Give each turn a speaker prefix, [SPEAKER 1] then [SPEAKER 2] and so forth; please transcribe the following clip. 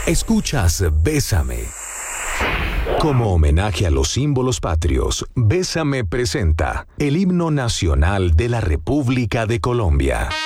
[SPEAKER 1] Escuchas Bésame. Como homenaje a los símbolos patrios, Bésame presenta el himno nacional de la República de Colombia.